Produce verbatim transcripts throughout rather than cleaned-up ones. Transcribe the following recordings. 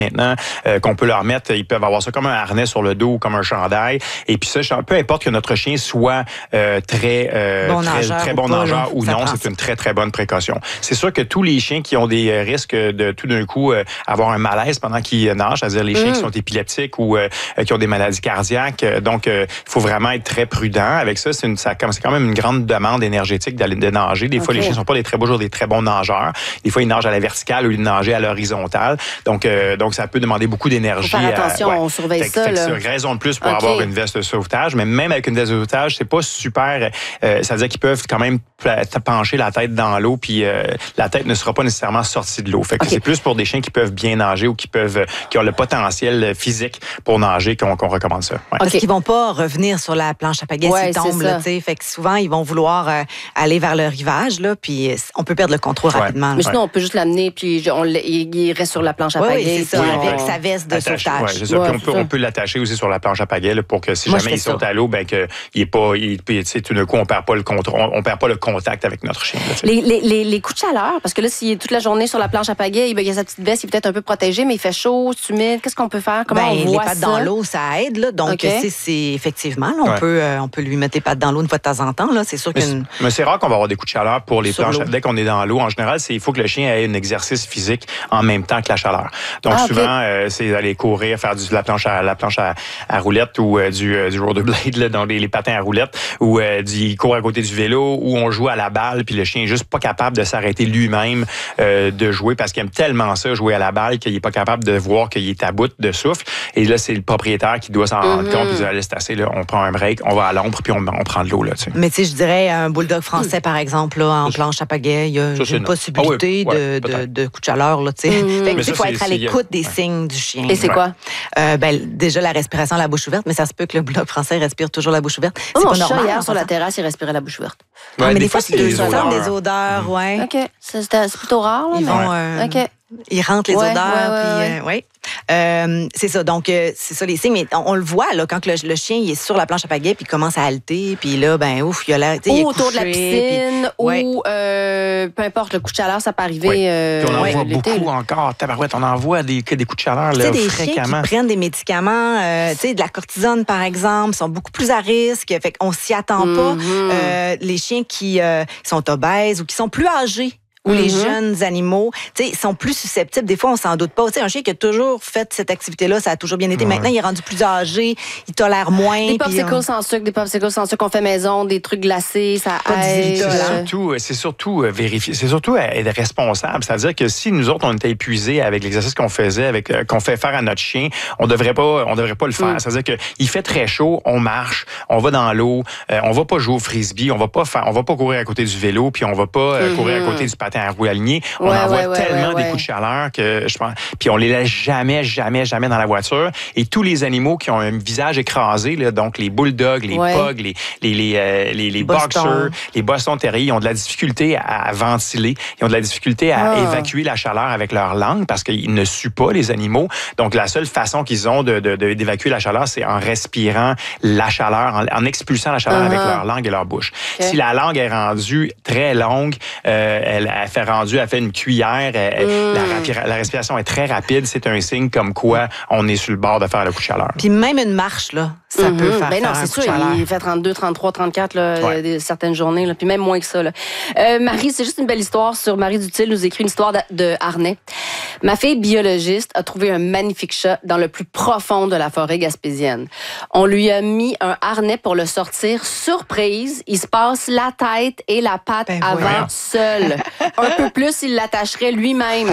maintenant euh, qu'on peut leur mettre, ils peuvent avoir ça comme un harnais sur le dos ou comme un chandail. Et puis ça, peu importe que notre chien soit euh, très, euh, bon très, nageur très bon ou pas, nageur là, ou non, c'est une très, très bonne précaution. C'est sûr que tous les chiens qui ont des risques de tout d'un coup euh, avoir un malaise pendant qu'ils nagent, c'est-à-dire les chiens mmh. qui sont épileptiques ou euh, qui ont des maladies cardiaques, donc il euh, faut vraiment être très prudent avec ça. C'est, une, ça, c'est quand même une grande demande énergétique d'aller de nager. Des okay. fois, les chiens ne sont pas des très beaux jours, des très bons nageurs. Des fois, ils nagent à la verticale ou ils nagent à l'horizontale. Donc, euh, donc ça peut demander beaucoup d'énergie. Faut faire attention, à, ouais. on surveille fait, ça. Fait là. C'est raison de plus pour okay. avoir une veste de sauvetage. Mais même avec une veste de sauvetage, c'est pas super. Euh, ça veut dire qu'ils peuvent quand même pencher la tête dans l'eau, puis euh, la tête ne sera pas nécessairement sortie de l'eau. Fait que okay. c'est plus pour des chiens qui peuvent bien nager ou qui peuvent, qui ont le potentiel physique pour nager qu'on, qu'on recommande ça. Ouais. Okay. Parce qu'ils vont pas revenir sur la planche à pagaie ouais, s'ils tombent. Là, fait que souvent, ils vont vouloir euh, aller vers le rivage, là, puis on peut perdre le contrôle ouais. rapidement. Mais sinon, ouais. on peut juste l'amener, puis on, il reste sur la planche à pagaie. Oui, c'est ça, oui, avec on... sa veste de Attaché, sauvetage. Ouais, c'est ça. Ouais, puis on peut, on peut l'attacher aussi sur la planche à pagaie là, pour que si Moi, jamais il saute ça. à l'eau, ben que il est pas, il, puis, tout d'un coup, on perd pas le contrôle, on, on perd pas le contact avec notre chien. Là, les, les, les, les coups de chaleur, parce que là, s'il est toute la journée sur la planche à pagaie, ben, il a sa petite veste, il est peut-être un peu protégé, mais il fait chaud, c'est humide. Qu'est-ce qu'on peut faire? Comment ben, on voit les pattes ça? dans l'eau, ça aide. Là, donc, okay. c'est, c'est effectivement, là, on, ouais. peut, euh, on peut lui mettre les pattes dans l'eau une fois de temps en temps. Là, c'est sûr mais, qu'une... c'est, mais c'est rare qu'on va avoir des coups de chaleur pour les planches. Dès qu'on est dans l'eau, en général, c'est, il faut que le chien ait un exercice physique en même temps que la chaleur. Donc, ah, souvent, okay. euh, c'est d'aller courir, faire du, la planche à, la planche à, à roulette ou euh, du, euh, du rollerblade, là, dans les, les patins à roulette, ou euh, du court à côté du vélo, où on joue à la balle, puis le chien est juste pas capable de s'arrêter lui-même euh, de jouer parce qu'il aime tellement ça, jouer à la balle, qu'il est pas capable de voir qu'il est à bout de souffle. Et là, c'est le propriétaire qui doit s'en mm-hmm. rendre compte. Il dit, allez, c'est assez, là, on prend un break, on va à l'ombre, puis on, on prend de l'eau. Là, tu sais. Mais tu sais, je dirais un bulldog français, mm. par exemple, là, en ça, planche à pagaie, il y a ça, une possibilité ah, oui, ouais, de, de, de coup de chaleur. Là, tu sais. Mm. Fait que, il faut être à l'écoute des ouais. signes du chien. Et c'est ouais. quoi? Euh, ben, déjà, la respiration à la bouche ouverte, mais ça se peut que le bulldog français respire toujours la bouche ouverte. Oh, c'est mon pas chat, normal. Hier, sur la terrasse, il respirait la bouche ouverte. Ouais, ah, mais des, des fois, c'est des odeurs. des odeurs, mmh. ouais. OK. C'est, c'est plutôt rare, là. Ils mais... vont... Euh, OK. Ils rentrent les ouais, odeurs, ouais, puis ouais, euh, ouais. Euh, c'est ça. Donc euh, c'est ça les signes. Mais on, on le voit là quand le, le chien il est sur la planche à pagaie puis il commence à halter puis là ben ouf il a l'air. Ou autour couché, de la piscine puis, ouais. ou euh, peu importe le coup de chaleur ça peut arriver. Oui. Euh, on en ouais, voit l'été, beaucoup là. Encore. Tabarouette, on en voit des des coups de chaleur là, des fréquemment. Chiens qui prennent des médicaments, euh, tu sais de la cortisone par exemple, sont beaucoup plus à risque. Fait qu'on s'y attend mm-hmm. pas. Euh, les chiens qui euh, sont obèses ou qui sont plus âgés. Ou mm-hmm. les jeunes animaux, tu sais, sont plus susceptibles. Des fois, on s'en doute pas. Tu sais, un chien qui a toujours fait cette activité-là, ça a toujours bien été. Ouais. Maintenant, il est rendu plus âgé, il tolère moins. Des popsicles on... sans sucre, des popsicles sans sucre qu'on fait maison, des trucs glacés, ça aide. C'est surtout, c'est surtout vérifier, c'est surtout être responsable. C'est-à-dire que si nous autres, on était épuisés avec l'exercice qu'on faisait, avec qu'on fait faire à notre chien, on devrait pas, on devrait pas le faire. Mm. C'est-à-dire que il fait très chaud, on marche, on va dans l'eau, euh, on va pas jouer au frisbee, on va pas faire, on va pas courir à côté du vélo, puis on va pas euh, mm-hmm. courir à côté du patin à roues aligné. On ouais, envoie ouais, ouais, tellement ouais, des ouais. coups de chaleur que je pense. Puis on les laisse jamais, jamais, jamais dans la voiture. Et tous les animaux qui ont un visage écrasé, là, donc les bulldogs, les ouais. pugs, les les les euh, les, les boxers, les Boston Terriers, ils ont de la difficulté à, à ventiler, ils ont de la difficulté à ah. évacuer la chaleur avec leur langue parce qu'ils ne suent pas les animaux. Donc la seule façon qu'ils ont de, de, de d'évacuer la chaleur, c'est en respirant la chaleur, en, en expulsant la chaleur uh-huh. avec leur langue et leur bouche. Okay. Si la langue est rendue très longue, euh, elle, elle fait rendu, elle fait une cuillère, elle, mm. la, la respiration est très rapide, c'est un signe comme quoi on est sur le bord de faire le coup de chaleur. Puis même une marche, là, ça mm-hmm. peut faire, ben non, faire c'est un sûr, coup de chaleur. Il fait trente-deux, trente-trois, trente-quatre là, ouais. des, certaines journées, là, puis même moins que ça. Là. Euh, Marie, c'est juste une belle histoire sur Marie Dutil, nous écrit une histoire de, de harnais. Ma fille biologiste a trouvé un magnifique chat dans le plus profond de la forêt gaspésienne. On lui a mis un harnais pour le sortir. Surprise, il se passe la tête et la patte ben avant ouais. seul. Un peu plus, il l'attacherait lui-même.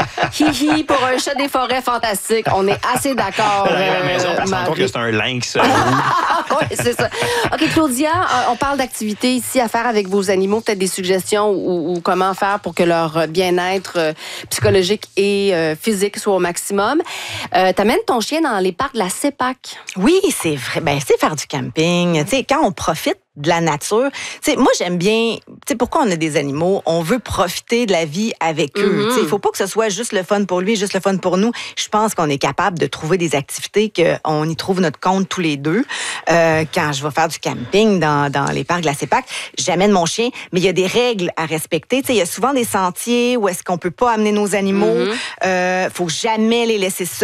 Hi-hi, pour un chat des forêts fantastique. On est assez d'accord. À la maison, on s'entend que c'est un lynx. Oui, c'est ça. OK, Claudia, on parle d'activités ici à faire avec vos animaux. Peut-être des suggestions ou, ou comment faire pour que leur bien-être psychologique et euh, physique soit au maximum. Euh, t'amènes ton chien dans les parcs de la CEPAC. Oui, c'est vrai. Ben, c'est faire du camping. Tu sais, quand on profite de la nature. Tu sais, moi, j'aime bien... Tu sais, pourquoi on a des animaux? On veut profiter de la vie avec eux. Mm-hmm. Tu sais, il faut pas que ce soit juste le fun pour lui, juste le fun pour nous. Je pense qu'on est capable de trouver des activités qu'on y trouve notre compte tous les deux. Euh, quand je vais faire du camping dans, dans les parcs de la CEPAC, j'amène mon chien, mais il y a des règles à respecter. Tu sais, il y a souvent des sentiers où est-ce qu'on peut pas amener nos animaux. Mm-hmm. Euh, faut jamais les laisser seuls.